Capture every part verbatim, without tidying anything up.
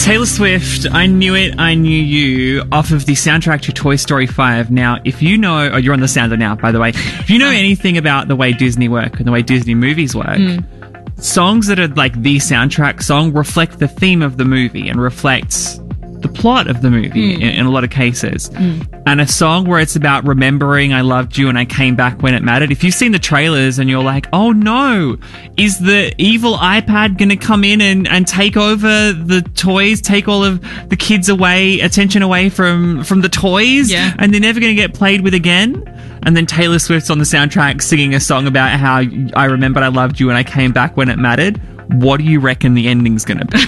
Taylor Swift, I Knew It, I Knew You, off of the soundtrack to Toy Story five. Now, if you know, oh, you're on the sounder now, by the way. If you know anything about the way Disney work and the way Disney movies work, mm. songs that are like the soundtrack song reflect the theme of the movie and reflects the plot of the movie mm. in, in a lot of cases. Mm. And a song where it's about remembering I loved you and I came back when it mattered. If you've seen the trailers and you're like, oh no, is the evil iPad going to come in and, and take over the toys, take all of the kids away, attention away from, from the toys, yeah. and they're never going to get played with again? And then Taylor Swift's on the soundtrack singing a song about how I remembered I loved you and I came back when it mattered. What do you reckon the ending's going to be?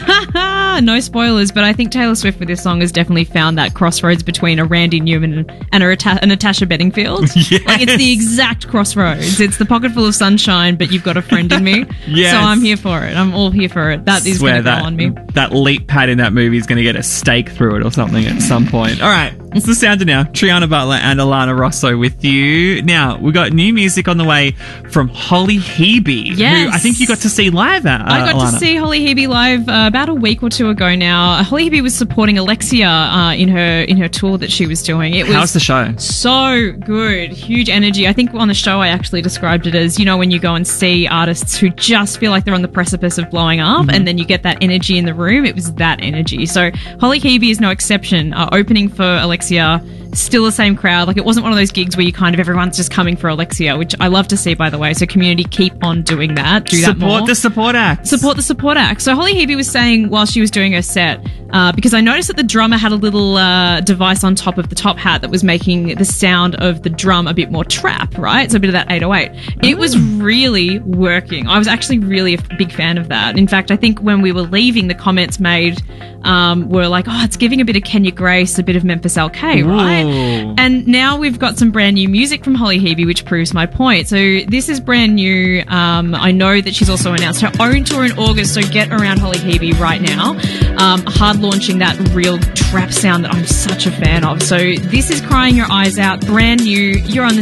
No spoilers, but I think Taylor Swift with this song has definitely found that crossroads between a Randy Newman and a, a Natasha Bedingfield. Yes. Like, it's the exact crossroads. It's the pocket full of sunshine, but you've got a friend in me. Yes. So I'm here for it. I'm all here for it. That is going to go on me. That leap pad in that movie is going to get a stake through it or something at some point. All right, it's the sounder now. Triana Butler and Alana Rosso with you. Now, we've got new music on the way from Holly Hebe, yes. who I think you got to see live at, uh, I got Alana. to see Holly Hebe live uh, about a week or two ago now. Holly Hebe was supporting Alexia uh, in her in her tour that she was doing. It was How's the show? So good. Huge energy. I think on the show I actually described it as, you know, when you go and see artists who just feel like they're on the precipice of blowing up mm-hmm. and then you get that energy in the room. It was that energy. So Holly Hebe is no exception. Uh, opening for Alexia, still the same crowd. Like, it wasn't one of those gigs where you kind of everyone's just coming for Alexia, which I love to see, by the way. So community, keep on doing that. Do that more. Support the support act. Support the support act. So Holly Hebe was saying while she was doing her set, uh, because I noticed that the drummer had a little uh, device on top of the top hat that was making the sound of the drum a bit more trap, right? So a bit of that eight oh eight. It oh. was really working. I was actually really a big fan of that. In fact, I think when we were leaving, the comments made um, were like, oh, it's giving a bit of Kenya Grace, a bit of Memphis L K, right? Ooh. And now we've got some brand new music from Holly Hebe, which proves my point. So this is brand new. Um, I know that she's also announced her own tour in August, so get around Holly Hebe right now. Um, hard launching that real trap sound that I'm such a fan of. So this is Crying Your Eyes Out, brand new. You're on the